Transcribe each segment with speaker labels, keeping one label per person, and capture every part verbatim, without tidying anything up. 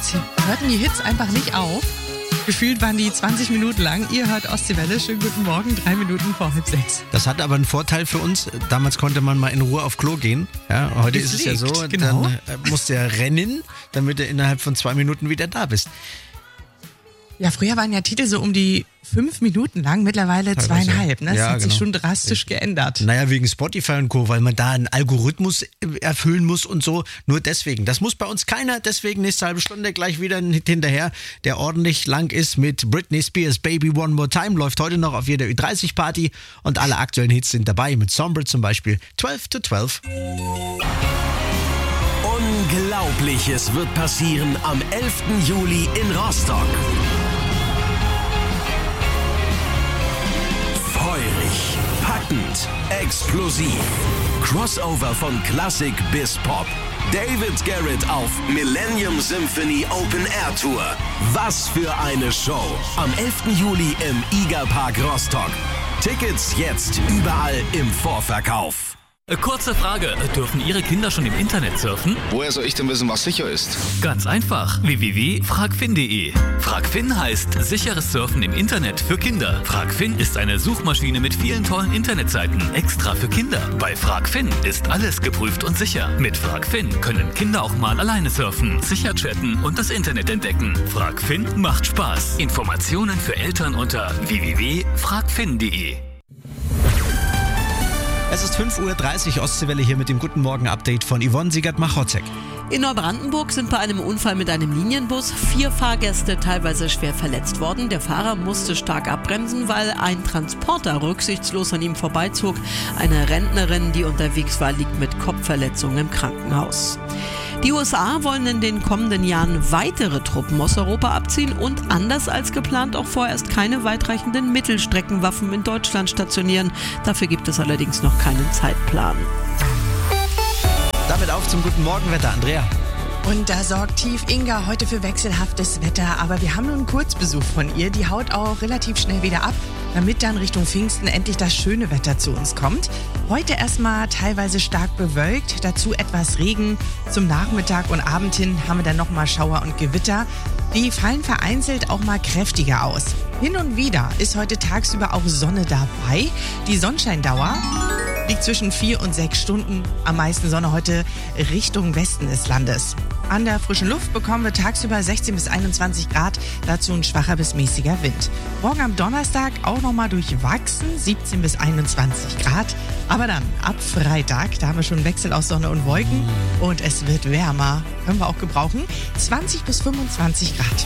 Speaker 1: Jetzt hörten die Hits einfach nicht auf. Gefühlt waren die zwanzig Minuten lang. Ihr hört Ostseewelle. Schönen guten Morgen, drei Minuten vor halb sechs.
Speaker 2: Das hat aber einen Vorteil für uns. Damals konnte man mal in Ruhe auf Klo gehen. Ja, heute
Speaker 1: Gepflegt,
Speaker 2: ist es ja so,
Speaker 1: genau.
Speaker 2: dann äh, musst du ja rennen, damit du innerhalb von zwei Minuten wieder da bist.
Speaker 1: Ja, früher waren ja Titel so um die fünf Minuten lang, mittlerweile
Speaker 2: Teilweise.
Speaker 1: zweieinhalb. Ne? Das
Speaker 2: Ja,
Speaker 1: hat
Speaker 2: genau.
Speaker 1: sich schon drastisch geändert.
Speaker 2: Naja, wegen Spotify und Co., weil man da einen Algorithmus erfüllen muss und so. Nur deswegen. Das muss bei uns keiner. Deswegen nächste halbe Stunde gleich wieder ein Hit hinterher, der ordentlich lang ist mit Britney Spears Baby One More Time. Läuft heute noch auf jeder Ü dreißig Party und alle aktuellen Hits sind dabei. Mit Somber zum Beispiel zwölf to zwölf.
Speaker 3: Unglaubliches wird passieren am elften Juli in Rostock. Feurig, packend, explosiv. Crossover von Klassik bis Pop. David Garrett auf Millennium Symphony Open Air Tour. Was für eine Show. Am elften Juli im Iga Park Rostock. Tickets jetzt überall im Vorverkauf.
Speaker 4: Kurze Frage, dürfen Ihre Kinder schon im Internet surfen?
Speaker 5: Woher soll ich denn wissen, was sicher ist?
Speaker 4: Ganz einfach, w w w punkt fragfin punkt de. Fragfin heißt sicheres Surfen im Internet für Kinder. Fragfin ist eine Suchmaschine mit vielen tollen Internetseiten, extra für Kinder. Bei Fragfin ist alles geprüft und sicher. Mit Fragfin können Kinder auch mal alleine surfen, sicher chatten und das Internet entdecken. Fragfin macht Spaß. Informationen für Eltern unter w w w punkt fragfin punkt de.
Speaker 2: Es ist fünf Uhr dreißig, Ostseewelle hier mit dem Guten Morgen-Update von Yvonne Siegert-Machotzek.
Speaker 6: In Neubrandenburg sind bei einem Unfall mit einem Linienbus vier Fahrgäste teilweise schwer verletzt worden. Der Fahrer musste stark abbremsen, weil ein Transporter rücksichtslos an ihm vorbeizog. Eine Rentnerin, die unterwegs war, liegt mit Kopfverletzungen im Krankenhaus. Die U S A wollen in den kommenden Jahren weitere Truppen aus Europa abziehen und anders als geplant auch vorerst keine weitreichenden Mittelstreckenwaffen in Deutschland stationieren. Dafür gibt es allerdings noch keinen Zeitplan.
Speaker 2: Damit auf zum Guten Morgenwetter, Andrea.
Speaker 1: Und da sorgt Tief Inga heute für wechselhaftes Wetter. Aber wir haben nur einen Kurzbesuch von ihr. Die haut auch relativ schnell wieder ab, damit dann Richtung Pfingsten endlich das schöne Wetter zu uns kommt. Heute erstmal teilweise stark bewölkt, dazu etwas Regen. Zum Nachmittag und Abend hin haben wir dann nochmal Schauer und Gewitter. Die fallen vereinzelt auch mal kräftiger aus. Hin und wieder ist heute tagsüber auch Sonne dabei. Die Sonnenscheindauer liegt zwischen vier und sechs Stunden. Am meisten Sonne heute Richtung Westen des Landes. An der frischen Luft bekommen wir tagsüber sechzehn bis einundzwanzig Grad, dazu ein schwacher bis mäßiger Wind. Morgen am Donnerstag auch nochmal durchwachsen, siebzehn bis einundzwanzig Grad. Aber dann ab Freitag, da haben wir schon Wechsel aus Sonne und Wolken und es wird wärmer. Können wir auch gebrauchen, zwanzig bis fünfundzwanzig Grad.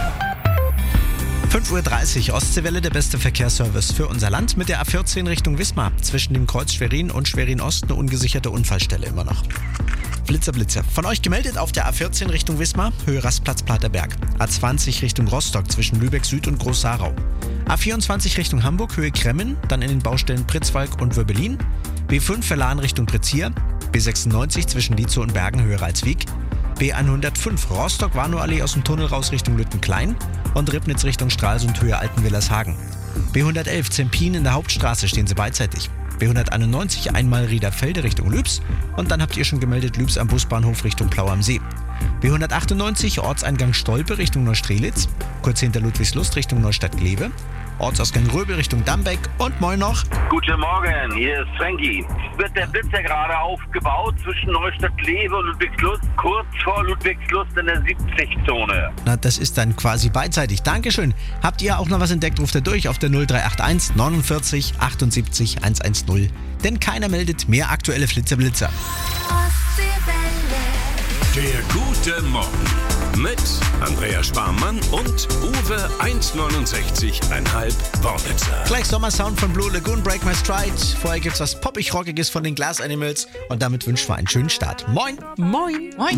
Speaker 2: fünf Uhr dreißig, Ostseewelle, der beste Verkehrsservice für unser Land mit der A vierzehn Richtung Wismar. Zwischen dem Kreuz Schwerin und Schwerin Ost eine ungesicherte Unfallstelle immer noch. Blitzer, Blitzer. Von euch gemeldet auf der A vierzehn Richtung Wismar, Höhe Rastplatz Platerberg. A zwanzig Richtung Rostock zwischen Lübeck Süd und Groß-Sarau. A vierundzwanzig Richtung Hamburg, Höhe Kremmen, dann in den Baustellen Pritzwalk und Wöbelin. B fünf Verlan Richtung Pritzhier. B sechsundneunzig zwischen Lietzow und Bergen, Höhe Ralswiek. B hundertfünf Rostock-Warnow-Allee aus dem Tunnel raus Richtung Lüttenklein und Ribnitz Richtung Stralsund, Höhe Altenwillershagen. B hundertelf Zempin in der Hauptstraße, stehen Sie beidseitig. B hunderteinundneunzig einmal Riederfelde Richtung Lübs und dann habt ihr schon gemeldet Lübs am Busbahnhof Richtung Plau am See. B hundertachtundneunzig Ortseingang Stolpe Richtung Neustrelitz, kurz hinter Ludwigslust Richtung Neustadt-Glewe. Ortsausgang Röbel Richtung Dambeck und moin noch.
Speaker 7: Guten Morgen, hier ist Frankie. Wird der Blitzer gerade aufgebaut zwischen Neustadt-Glewe und Ludwigslust, kurz vor Ludwigslust in der siebzig-Zone.
Speaker 2: Na, das ist dann quasi beidseitig. Dankeschön. Habt ihr auch noch was entdeckt, ruft ihr durch auf der null drei acht eins neunundvierzig achtundsiebzig hundertzehn. Denn keiner meldet mehr aktuelle Flitzer-Blitzer.
Speaker 3: Der gute Morgen mit Andrea Sparmann und Uwe hundertneunundsechzig Komma fünf Wornitzer.
Speaker 2: Gleich Sommersound von Blue Lagoon, Break My Stride. Vorher gibt's was poppig-rockiges von den Glass Animals und damit wünschen wir einen schönen Start. Moin!
Speaker 1: Moin! Moin!